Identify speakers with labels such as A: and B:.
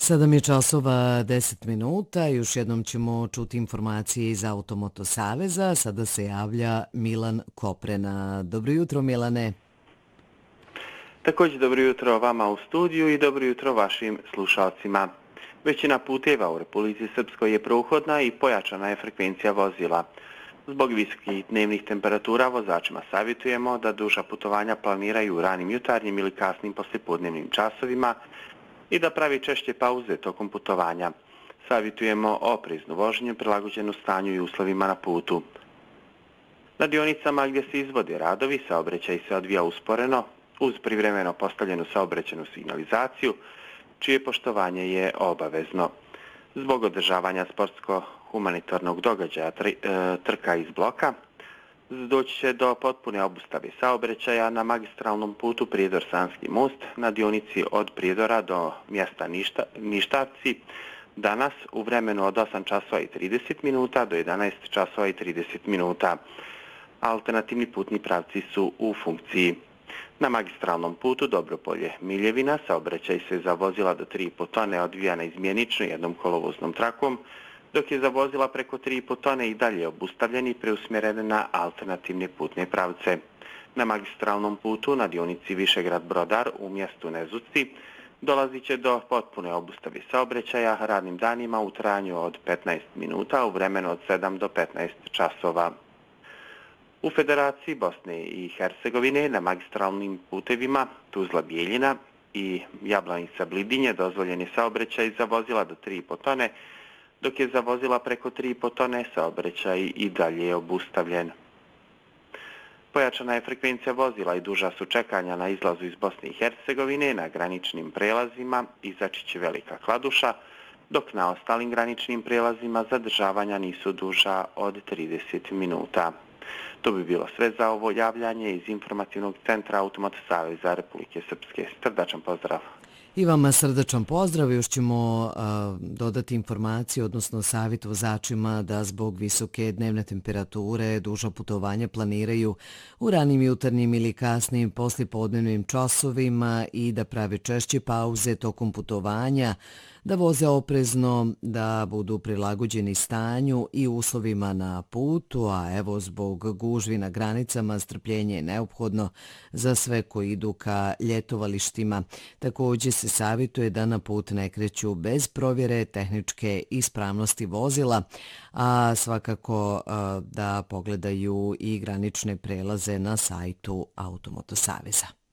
A: 7 je časova 10 minuta. Još jednom ćemo čuti informacije iz Automoto Saveza. Sada se javlja Milan Koprena. Dobro jutro, Milane.
B: Također dobro jutro vama u studiju i dobro jutro vašim slušalcima. Većina puteva u Republici Srpskoj je prohodna i pojačana je frekvencija vozila. Zbog visokih dnevnih temperatura vozačima savjetujemo da duža putovanja planiraju u ranim jutarnjim ili kasnim poslijepodnevnim časovima i da pravi češće pauze tokom putovanja. Savjetujemo opreznu vožnju prilagođenu stanju i uslovima na putu. Na dionicama gdje se izvode radovi, saobraćaj se odvija usporeno uz privremeno postavljenu saobraćajnu signalizaciju, čije poštovanje je obavezno. Zbog održavanja sportsko-humanitarnog događaja trka iz bloka, doći će do potpune obustave saobraćaja na magistralnom putu Prijedor-Sanski most na dionici od Prijedora do mjesta Ništavci danas u vremenu od 8 časova i 30 minuta do 11 časova i 30 minuta. Alternativni putni pravci su u funkciji. Na magistralnom putu Dobropolje-Miljevina saobraćaj se za vozila do 3,5 tone odvija naizmjenično jednom kolovoznom trakom, dok je za vozila preko 3,5 tone i dalje obustavljeni i preusmjerene na alternativne putne pravce. Na magistralnom putu na dionici Višegrad-Brodar u mjestu Nezuci dolazit će do potpune obustave saobraćaja radnim danima u trajanju od 15 minuta u vremenu od 7 do 15 časova. U Federaciji Bosne i Hercegovine na magistralnim putevima Tuzla-Bijeljina i Jablanica-Blidinje dozvoljen je saobraćaj za vozila do 3,5 tone, dok je za vozila preko 3,5 tone saobraćaj i dalje obustavljen. Pojačana je frekvencija vozila i duža su čekanja na izlazu iz Bosne i Hercegovine na graničnim prelazima Izačić i Velika Kladuša, dok na ostalim graničnim prelazima zadržavanja nisu duža od 30 minuta. To bi bilo sve za ovo javljanje iz informativnog centra Automoto Saveza Republike Srpske. Srdačan pozdrav.
A: I vama srdačan pozdrav. Još ćemo dodati informaciju, odnosno savjet vozačima da zbog visoke dnevne temperature duža putovanja planiraju u ranim jutarnjim ili kasnim poslijepodnevnim časovima i da prave češće pauze tokom putovanja, da voze oprezno, da budu prilagođeni stanju i uslovima na putu, a evo zbog gužvi na granicama strpljenje je neophodno za sve koji idu ka ljetovalištima. Također se savjetuje da na put ne kreću bez provjere tehničke ispravnosti vozila, a svakako da pogledaju i granične prelaze na sajtu Automoto Saveza.